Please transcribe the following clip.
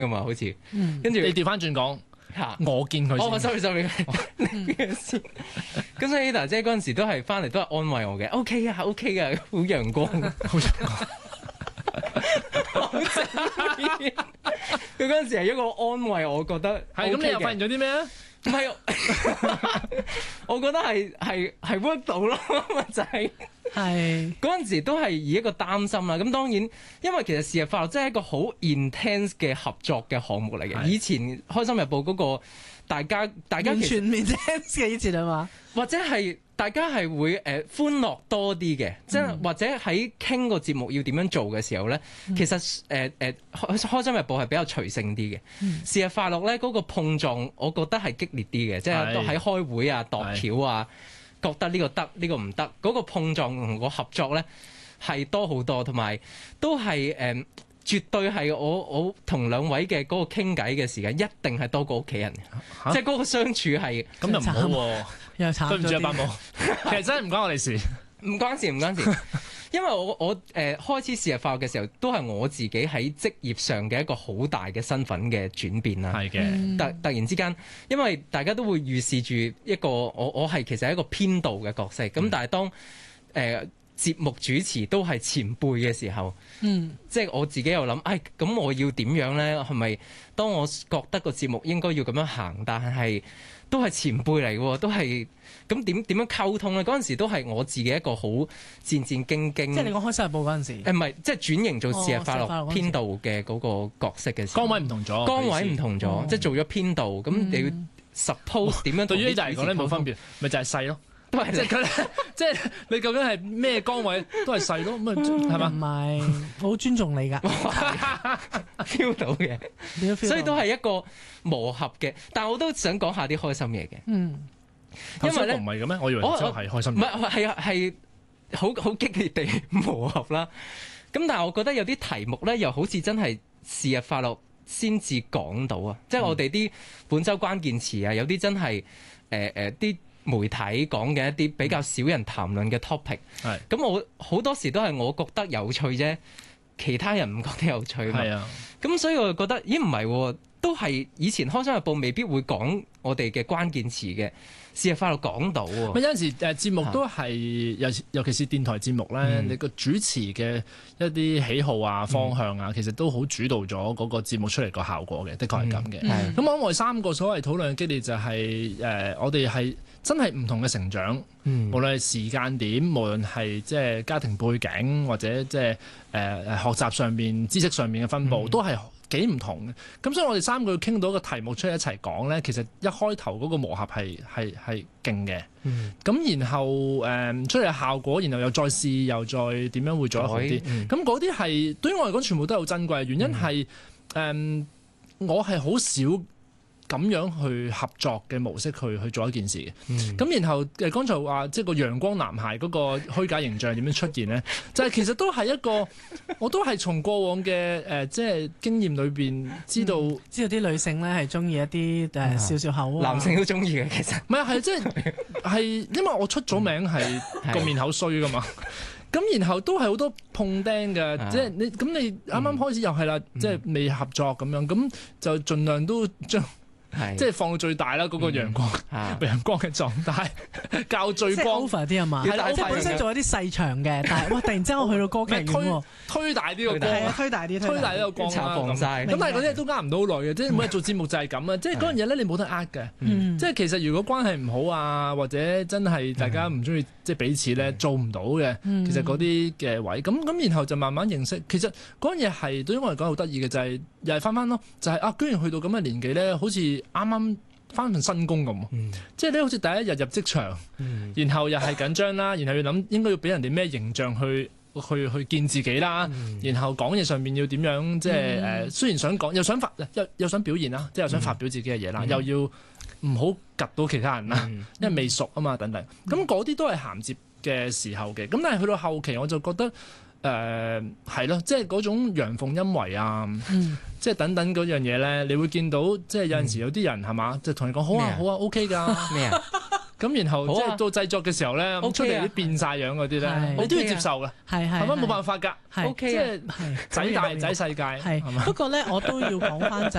噶嘛，好似，跟住你調翻轉講。我見佢先。 sorry，先。咁所以 Ada 姐嗰陣時都係翻嚟都係安慰我嘅，OK 啊，OK 啊，好陽光， 好陽光。 好正面。佢嗰陣時係一個安慰，我覺得係咁，你又發現咗啲咩啊？ 唔係，我覺得係 work 到咯，就係嗰陣時都係以一個擔心啦。咁當然，因為其實是日快樂真係一個好 intense 嘅合作嘅項目嚟嘅。以前《開心日報》嗰個大家完全 intense 嘅以前係嘛？或者係大家係會歡樂多啲嘅，即係或者喺傾個節目要點樣做嘅時候咧，其實開心日報係比較隨性啲嘅。是日快樂咧嗰個碰撞，我覺得係激烈啲嘅，即係喺開會啊、度橋啊，覺得呢個得呢個唔得，嗰個碰撞同個合作咧係多好多，同埋都係絕對係我同兩位嘅嗰個傾偈嘅時間，一定係多過屋企人嘅，即係嗰個相處係咁就唔好喎， 又慘。 對唔住啊，伯母，其實真係唔關我哋事， 唔關事，因為我開始是日快樂嘅時候，都係我自己喺職業上嘅一個好大嘅身份嘅轉變啦。 係嘅， 突然之間，因為大家都會預示住一個我係其實係一個編導嘅角色，咁但係當節目主持都係前輩嘅時候，即係我自己又諗，咁我要點樣呢？係咪當我覺得個節目應該要咁樣行，但係都係前輩嚟嘅，都係咁點樣溝通呢？嗰陣時都係我自己一個好戰戰兢兢。即係你講開心日報嗰陣時， 唔係即係轉型做是日快樂編導嘅嗰個角色嘅時候， 崗位唔同咗， 即係做咗編導，咁你要 suppose 點樣？ 對於呢嚟講咧冇分別，咪就係細咯。即係佢，即係你究竟係咩崗位都係細咯，咁係嘛？ 唔係，我好尊重你㗎 ，feel 到嘅，所以都係一個磨合嘅。但係我都想講下啲開心嘢嘅。 因為咧唔係嘅咩？我以為真係開心。 唔係係好激烈地磨合啦。咁但係我覺得有啲題目咧，又好似真係是日快樂先至講到啊！即係我哋啲本週關鍵詞啊，有啲真係啲媒體講嘅一啲比較少人談論嘅 topic，咁我好多時都係我覺得有趣啫，其他人唔覺得有趣嘛。咁所以我就覺得，咦唔係喎，都係以前開心日報未必會講我哋嘅關鍵詞嘅，是日快樂講到喎。 有陣時節目都係尤其是電台節目咧，你個主持嘅一啲喜好啊、方向啊，其實都好主導咗嗰個節目出嚟個效果嘅，的確係咁嘅。咁我哋三個所謂討論嘅激烈就係我哋係真係唔同嘅成長，無論係時間點，無論係即係家庭背景或者即係學習上面、知識上面嘅分佈，都係幾唔同嘅。咁所以我哋三個要傾到一個題目出嚟一齊講咧，其實一開頭嗰個磨合係勁嘅。咁然後出嚟嘅效果，然後又再試，又再點樣會做得好啲。咁嗰啲係對於我嚟講，全部都係好珍貴嘅。原因係我係好少咁樣去合作嘅模式去做一件事嘅，咁然後剛才話即係個陽光男孩嗰個虛假形象點樣出現呢？就係其實都係一個，我都係從過往嘅即係經驗裏邊知道啲女性咧係中意一啲笑笑口啊， 男性都中意嘅其實。 唔係即係因為我出咗名係個面口衰噶嘛。咁然後都係好多碰釘嘅，即係你啱啱開始又係啦，即係未合作咁樣，咁就盡量都將。即係放到最大啦，嗰個陽光嘅狀態，較最光 over 啲啊嘛。係啦，我本身做一啲細長嘅，但係哇，突然之間我去到歌劇院推大啲個光， 推大啲個光擦防曬。 咁但係嗰啲都呃唔到好耐嘅，即係每日做節目就係咁啊！即係嗰樣嘢咧，你冇得呃嘅。即係其實如果關係唔好啊，或者真係大家唔中意即係彼此咧，做唔到嘅。其實嗰啲嘅位咁，然後就慢慢認識。其實嗰樣嘢係對於我嚟講好得意嘅，就係又係翻咯，就係居然去到咁嘅年紀咧，好似啱啱翻份新工咁，即係你好似第一日入職場，然後又係緊張啦，然後要諗應該要俾人哋咩形象去見自己啦，然後講嘢上面要點樣，即係雖然想講，又想表現啦，即係又想發表自己嘅嘢啦，又要唔好及到其他人啦，因為未熟啊嘛，等等，咁嗰啲都係銜接嘅時候嘅，咁但係去到後期我就覺得。係咯，即係嗰種陽奉陰違啊，即係等等嗰樣嘢咧，你會見到即係有陣時有啲人係嘛，就同你講好啊 OK 㗎， 咩啊？ 咁然後即係到製作嘅時候咧，咁出嚟啲變晒樣嗰啲咧，你都要接受嘅，係咪冇辦法㗎？ 係即係仔大仔世界。 係不過咧，我都要講翻就